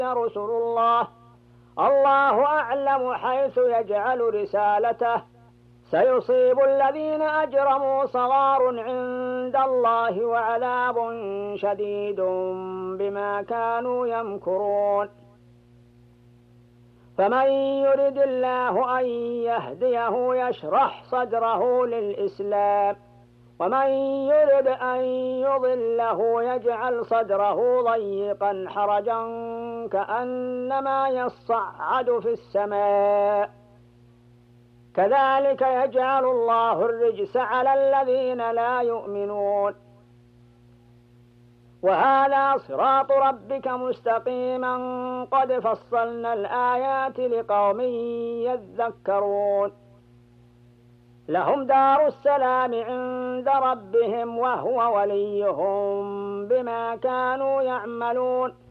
رسل الله الله أعلم حيث يجعل رسالته سيصيب الذين أجرموا صغار عند الله وعذاب شديد بما كانوا يمكرون فمن يرد الله أن يهديه يشرح صدره للإسلام ومن يرد أن يضله يجعل صدره ضيقا حرجا كأنما يصعد في السماء كذلك يجعل الله الرجس على الذين لا يؤمنون وهذا صراط ربك مستقيما قد فصلنا الآيات لقوم يذكرون لهم دار السلام عند ربهم وهو وليهم بما كانوا يعملون